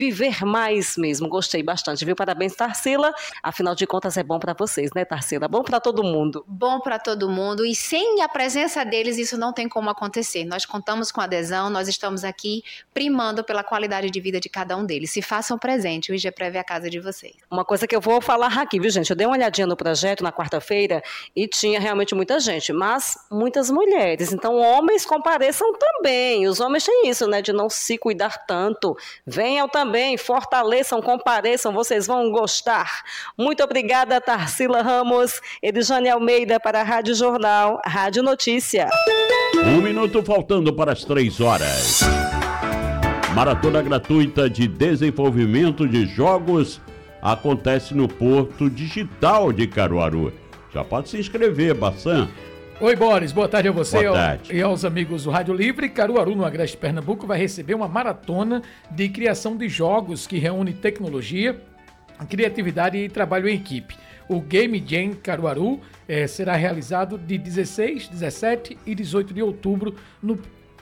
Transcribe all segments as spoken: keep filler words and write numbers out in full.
viver mais mesmo. Gostei bastante, viu? Parabéns, Tarsila. Afinal de contas, é bom para vocês, né, Tarsila? Bom para todo mundo. Bom para todo mundo. E sem a presença deles, isso não tem como acontecer. Nós contamos com adesão, nós estamos aqui primando pela qualidade de vida de cada um deles. Se façam presente, o IGEPREV é a casa de vocês. Uma coisa que eu vou falar aqui, viu, gente? Eu dei uma olhadinha no projeto na quarta-feira e tinha realmente muita gente, mas muitas mulheres. Então, homens compareçam também. Os homens têm isso, né, de não se cuidar tanto. Venham também, fortaleçam, compareçam, vocês vão gostar. Muito obrigada, Tarsila Ramos, Edjane Almeida para a Rádio Jornal, Rádio Notícia. Um minuto faltando para as três horas. Maratona gratuita de desenvolvimento de jogos acontece no Porto Digital de Caruaru. Já pode se inscrever, Bassan. Oi, Boris, boa tarde a você boa tarde. e aos amigos do Rádio Livre. Caruaru, no Agreste Pernambuco, vai receber uma maratona de criação de jogos que reúne tecnologia, criatividade e trabalho em equipe. O Game Jam Caruaru eh, será realizado de dezesseis, dezessete e dezoito de outubro no,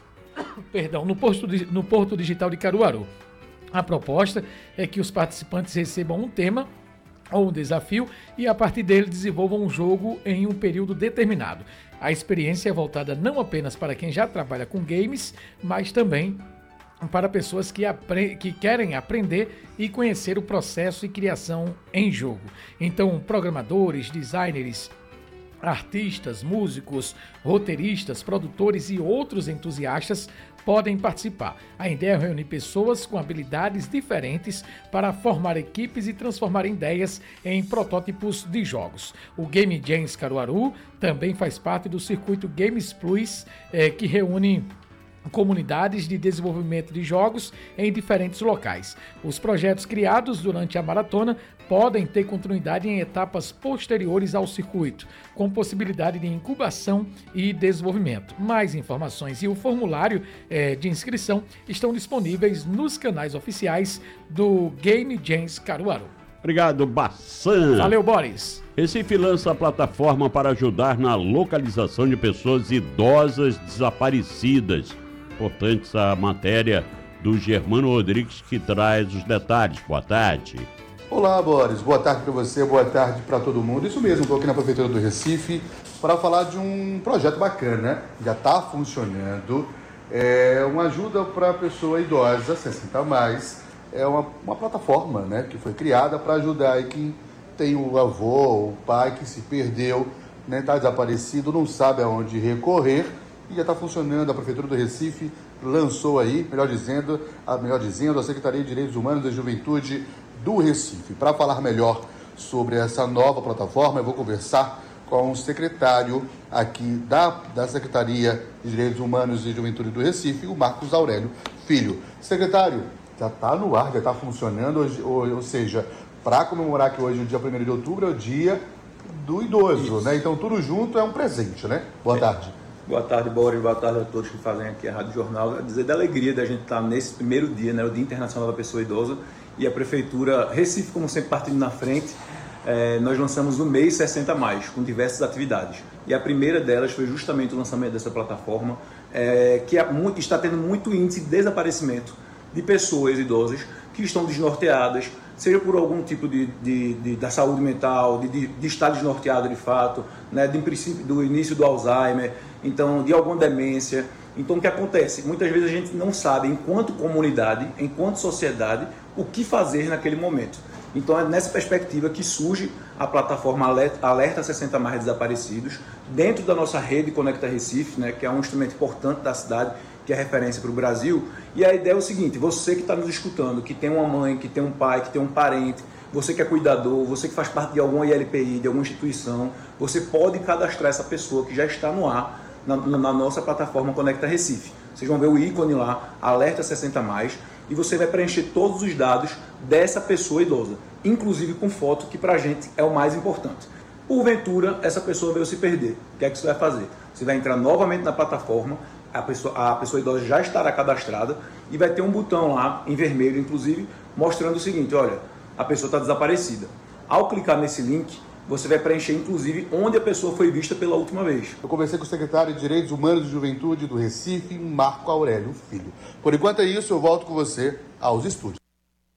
perdão, no, Porto, no Porto Digital de Caruaru. A proposta é que os participantes recebam um tema ou um desafio e a partir dele desenvolvam um jogo em um período determinado. A experiência é voltada não apenas para quem já trabalha com games, mas também para pessoas que, apre- que querem aprender e conhecer o processo e criação em jogo. Então, programadores, designers, artistas, músicos, roteiristas, produtores e outros entusiastas podem participar. A ideia é reunir pessoas com habilidades diferentes para formar equipes e transformar ideias em protótipos de jogos. O Game Jams Caruaru também faz parte do circuito Games Plus, eh, que reúne comunidades de desenvolvimento de jogos em diferentes locais. Os projetos criados durante a maratona podem ter continuidade em etapas posteriores ao circuito, com possibilidade de incubação e desenvolvimento. Mais informações e o formulário eh, de inscrição estão disponíveis nos canais oficiais do Game Jams Caruaru. Obrigado, Bassan. Valeu, Boris. Recife lança a plataforma para ajudar na localização de pessoas idosas desaparecidas. Importante essa matéria do Germano Rodrigues, que traz os detalhes. Boa tarde. Olá, Boris. Boa tarde para você, boa tarde para todo mundo. Isso mesmo, estou aqui na Prefeitura do Recife para falar de um projeto bacana, né? Já está funcionando. É uma ajuda para a pessoa idosa, sessenta a mais. É uma, uma plataforma, né, que foi criada para ajudar aí quem tem o avô, o pai que se perdeu, né, está desaparecido, não sabe aonde recorrer. E já está funcionando. A Prefeitura do Recife lançou aí, melhor dizendo, a, melhor dizendo, a Secretaria de Direitos Humanos e Juventude do Recife. Para falar melhor sobre essa nova plataforma, eu vou conversar com o secretário aqui da, da Secretaria de Direitos Humanos e Juventude do Recife, o Marcos Aurélio Filho. Secretário, já está no ar, já está funcionando, hoje, ou, ou seja, para comemorar que hoje, o dia primeiro de outubro, é o dia do idoso, né? Então tudo junto é um presente, né? Boa é. tarde. Boa tarde, Boris. Boa tarde a todos que fazem aqui a Rádio Jornal. Dizer da alegria da gente estar nesse primeiro dia, né, o Dia Internacional da Pessoa Idosa, e a Prefeitura, Recife, como sempre, partindo na frente, é, nós lançamos o mês sessenta mais, com diversas atividades. E a primeira delas foi justamente o lançamento dessa plataforma, é, que é muito, está tendo muito índice de desaparecimento de pessoas idosas que estão desnorteadas, seja por algum tipo de, de, de da saúde mental, de, de, de estar desnorteado de fato, né, de, princípio, do início do Alzheimer, então de alguma demência. Então o que acontece? Muitas vezes a gente não sabe, enquanto comunidade, enquanto sociedade, o que fazer naquele momento. Então é nessa perspectiva que surge a plataforma Alerta sessenta mais Desaparecidos, dentro da nossa rede Conecta Recife, né, que é um instrumento importante da cidade, que é referência para o Brasil. E a ideia é o seguinte: você que está nos escutando, que tem uma mãe, que tem um pai, que tem um parente, você que é cuidador, você que faz parte de alguma I L P I, de alguma instituição, você pode cadastrar essa pessoa que já está no ar na, na nossa plataforma Conecta Recife. Vocês vão ver o ícone lá, Alerta sessenta mais, e você vai preencher todos os dados dessa pessoa idosa, inclusive com foto, que para a gente é o mais importante. Porventura, essa pessoa veio se perder. O que é que você vai fazer? Você vai entrar novamente na plataforma, a pessoa, a pessoa idosa já estará cadastrada e vai ter um botão lá, em vermelho inclusive, mostrando o seguinte: olha, a pessoa está desaparecida. Ao clicar nesse link, você vai preencher inclusive onde a pessoa foi vista pela última vez. Eu conversei com o secretário de Direitos Humanos e Juventude do Recife, Marco Aurélio Filho. Por enquanto é isso, eu volto com você aos estúdios.